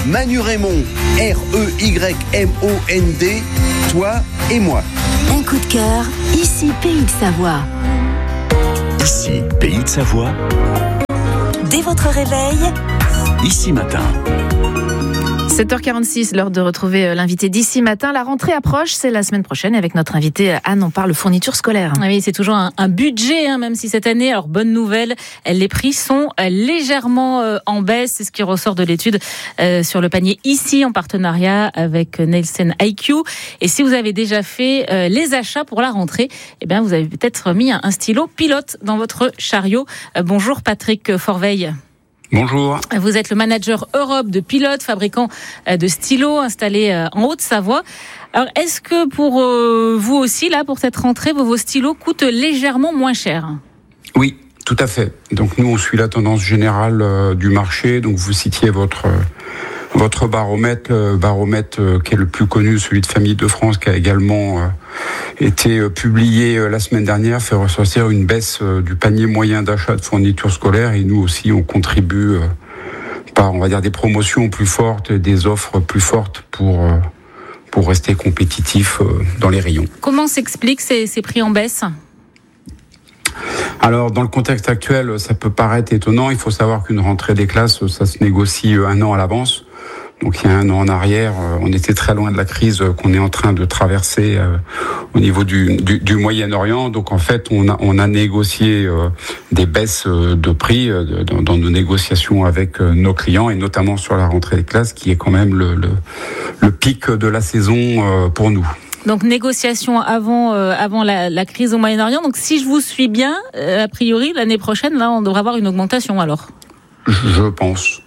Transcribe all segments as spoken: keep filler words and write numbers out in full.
Manu Raymond, R E Y M O N D, toi et moi. Un coup de cœur, ici Pays de Savoie. Ici Pays de Savoie. Dès votre réveil, Ici Matin. sept heures quarante-six, l'heure de retrouver l'invité d'ici matin. La rentrée approche, c'est la semaine prochaine. Avec notre invité Anne, on parle fourniture scolaire. Oui, c'est toujours un, un budget, hein, même si cette année, alors bonne nouvelle, les prix sont légèrement euh, en baisse. C'est ce qui ressort de l'étude euh, sur le panier ici, en partenariat avec Nielsen I Q. Et si vous avez déjà fait euh, les achats pour la rentrée, eh bien, vous avez peut-être mis un, un stylo pilote dans votre chariot. Euh, bonjour Patrick Forveille. Bonjour. Vous êtes le manager Europe de Pilote, fabricant de stylos installé en Haute-Savoie. Alors, est-ce que pour euh, vous aussi, là, pour cette rentrée, vos, vos stylos coûtent légèrement moins cher ? Oui, tout à fait. Donc nous, on suit la tendance générale euh, du marché. Donc vous citiez votre... Euh, Votre baromètre, le baromètre euh, qui est le plus connu, celui de Famille de France, qui a également euh, été euh, publié euh, la semaine dernière, fait ressortir une baisse euh, du panier moyen d'achat de fournitures scolaires. Et nous aussi, on contribue euh, par, on va dire, des promotions plus fortes, des offres plus fortes pour euh, pour rester compétitif euh, dans les rayons. Comment s'expliquent ces, ces prix en baisse ? Alors, dans le contexte actuel, ça peut paraître étonnant. Il faut savoir qu'une rentrée des classes, ça se négocie un an à l'avance. Donc, il y a un an en arrière, on était très loin de la crise qu'on est en train de traverser euh, au niveau du, du, du Moyen-Orient. Donc, en fait, on a, on a négocié euh, des baisses de prix euh, dans, dans nos négociations avec euh, nos clients, et notamment sur la rentrée des classes, qui est quand même le, le, le pic de la saison euh, pour nous. Donc, négociation avant, euh, avant la, la crise au Moyen-Orient. Donc, si je vous suis bien, euh, a priori, l'année prochaine, là, on devrait avoir une augmentation, alors ? Je pense.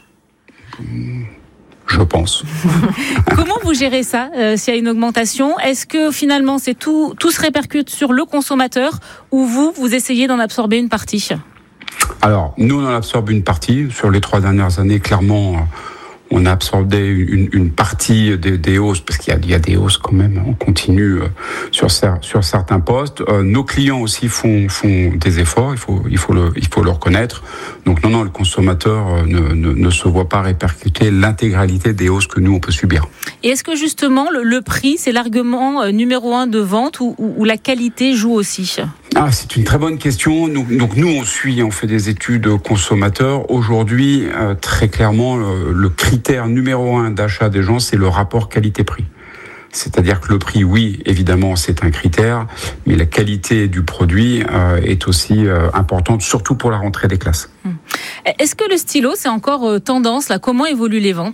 Je pense. Comment vous gérez ça, euh, s'il y a une augmentation ? Est-ce que, finalement, c'est tout, tout se répercute sur le consommateur, ou vous, vous essayez d'en absorber une partie ? Alors, nous, on en absorbe une partie. Sur les trois dernières années, clairement... On a absorbé une, une partie des, des hausses, parce qu'il y a, il y a des hausses quand même, on continue sur, sur certains postes. Euh, nos clients aussi font, font des efforts, il faut, il, faut le, il faut le reconnaître. Donc non, non, le consommateur ne, ne, ne se voit pas répercuter l'intégralité des hausses que nous, on peut subir. Et est-ce que justement, le, le prix, c'est l'argument numéro un de vente, ou, ou, ou la qualité joue aussi ? Ah, c'est une très bonne question. Nous, donc nous, on suit, on fait des études consommateurs. Aujourd'hui, euh, très clairement, le, le critère numéro un d'achat des gens, c'est le rapport qualité-prix. C'est-à-dire que le prix, oui, évidemment, c'est un critère, mais la qualité du produit euh, est aussi euh, importante, surtout pour la rentrée des classes. Est-ce que le stylo, c'est encore euh, tendance là ? Comment évoluent les ventes ?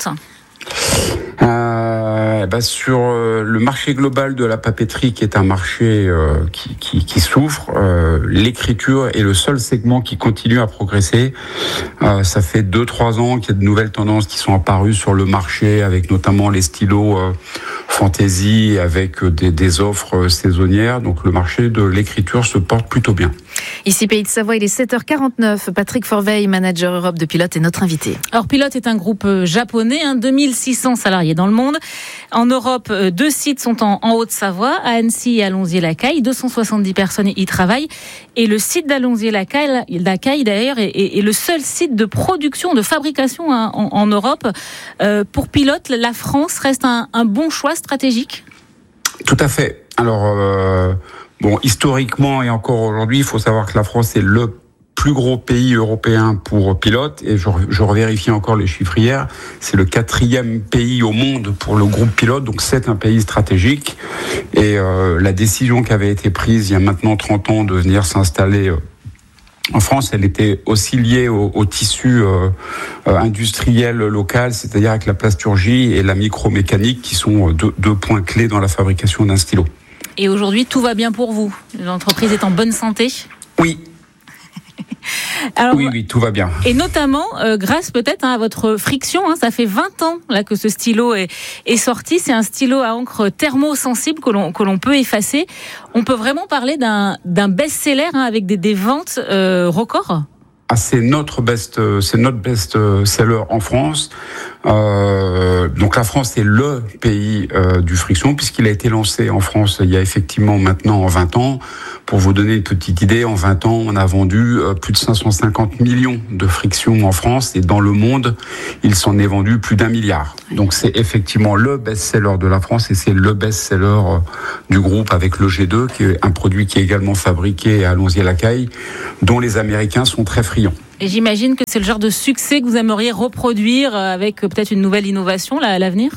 Euh, bah sur euh, le marché global de la papeterie, qui est un marché euh, qui, qui, qui souffre, euh, l'écriture est le seul segment qui continue à progresser. Euh, ça fait deux trois ans qu'il y a de nouvelles tendances qui sont apparues sur le marché, avec notamment les stylos euh, fantaisie, avec des, des offres saisonnières. Donc le marché de l'écriture se porte plutôt bien. Ici Pays de Savoie, il est sept heures quarante-neuf. Patrick Forveille, manager Europe de Pilote, est notre invité. Alors Pilote est un groupe japonais, hein, deux mille six cents salariés dans le monde. En Europe, deux sites sont en, en Haute-Savoie, à Annecy et à Lonzier-la-Caille. deux cent soixante-dix personnes y travaillent. Et le site d'Alonzier-la-Caille, d'ailleurs, est, est, est le seul site de production, de fabrication, hein, en, en Europe. Euh, pour Pilote, la France reste un, un bon choix stratégique ? Tout à fait. Alors... Euh... Bon, historiquement et encore aujourd'hui, il faut savoir que la France est le plus gros pays européen pour Pilote, et je, je revérifie encore les chiffres hier, c'est le quatrième pays au monde pour le groupe Pilote, donc c'est un pays stratégique. Et euh, la décision qui avait été prise il y a maintenant trente ans de venir s'installer euh, en France, elle était aussi liée au, au tissu euh, euh, industriel local, c'est-à-dire avec la plasturgie et la micromécanique, qui sont deux, deux points clés dans la fabrication d'un stylo. Et aujourd'hui, tout va bien pour vous ? L'entreprise est en bonne santé ? Oui. Alors, oui, oui, tout va bien. Et notamment, euh, grâce peut-être hein, à votre friction, hein, ça fait vingt ans là, que ce stylo est, est sorti. C'est un stylo à encre thermosensible que l'on, que l'on peut effacer. On peut vraiment parler d'un, d'un best-seller hein, avec des, des ventes euh, records ? Ah, c'est notre best, c'est notre best seller en France. Euh, donc la France est le pays euh, du friction, puisqu'il a été lancé en France il y a effectivement maintenant vingt ans. Pour vous donner une petite idée, en vingt ans, on a vendu euh, plus de cinq cent cinquante millions de frictions en France, et dans le monde, il s'en est vendu plus d'un milliard. Donc c'est effectivement le best-seller de la France, et c'est le best-seller euh, du groupe, avec le G deux, qui est un produit qui est également fabriqué à Allonzier-Lacaille, dont les Américains sont très friands. Et j'imagine que c'est le genre de succès que vous aimeriez reproduire avec peut-être une nouvelle innovation là, à l'avenir.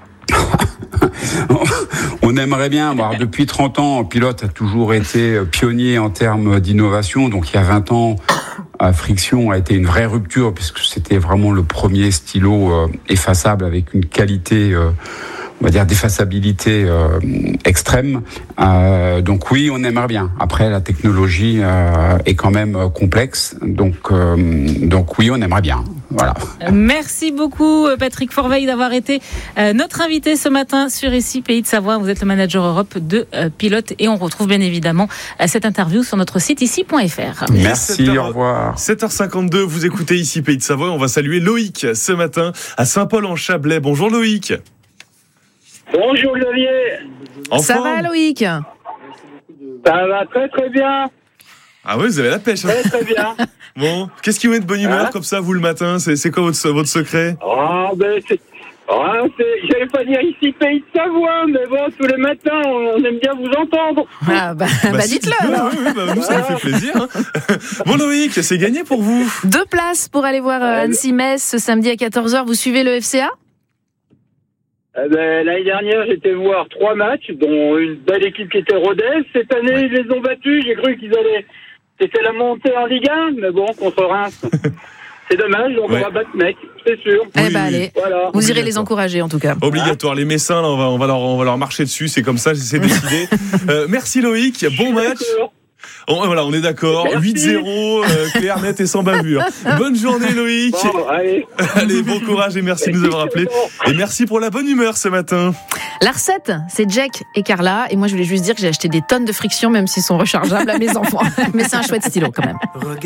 On aimerait bien. Alors, depuis trente ans, Pilote a toujours été pionnier en termes d'innovation. Donc il y a vingt ans, Friction a été une vraie rupture, puisque c'était vraiment le premier stylo euh, effaçable avec une qualité, euh, on va dire, d'effaçabilité euh, extrême. Euh, donc oui, on aimerait bien. Après, la technologie euh, est quand même complexe. Donc, euh, donc oui, on aimerait bien. Voilà. Merci beaucoup Patrick Forveille d'avoir été euh, notre invité ce matin sur Ici Pays de Savoie. Vous êtes le manager Europe de euh, Pilote, et on retrouve bien évidemment euh, cette interview sur notre site ici point f r. Merci, sept heures, au revoir. sept heures cinquante-deux, vous écoutez Ici Pays de Savoie. On va saluer Loïc ce matin à Saint-Paul-en-Chablais. Bonjour Loïc. Bonjour Xavier. En Ça forme? va Loïc? Ça va très très bien. Ah oui, vous avez la pêche. Hein. Très très bien. Bon, qu'est-ce qui vous met de bonne humeur Hein comme ça, vous, le matin? C'est, c'est quoi votre, votre secret? Ah ben c'est... Ah, c'est... J'allais pas dire Ici Pays de Savoie, mais bon, tous les matins, on aime bien vous entendre. Ah bah, bah, Bah, si, dites-le dites-le, alors. oui, oui, bah, nous, ça nous fait plaisir. Hein. Bon Loïc, c'est gagné pour vous. Deux places pour aller voir euh, Annecy-Metz ce samedi à quatorze heures. Vous suivez le F C A? Eh ben, l'année dernière, j'étais voir trois matchs, dont une belle équipe qui était Rodez. Cette année, ils les ont battus. J'ai cru qu'ils allaient... C'était la montée en Ligue un, mais bon, contre Reims. C'est dommage, donc Ouais. on va battre mec, c'est sûr. Eh Oui, bah oui. allez, Voilà. vous irez les Obligatoire. encourager en tout cas. Obligatoire. Les Messins, là, on va, on va leur, on va leur marcher dessus. C'est comme ça, c'est décidé. Euh, merci Loïc. Bon match. D'accord. On, voilà, on est d'accord. Merci. huit zéro, euh, clair, net et sans bavure. Bonne journée Loïc. Bon, allez. Allez, bon courage et merci de nous avoir appelés. Et merci pour la bonne humeur ce matin. La recette, c'est Jack et Carla. Et moi, je voulais juste dire que j'ai acheté des tonnes de friction, même s'ils sont rechargeables, à mes enfants. Mais c'est un chouette stylo quand même.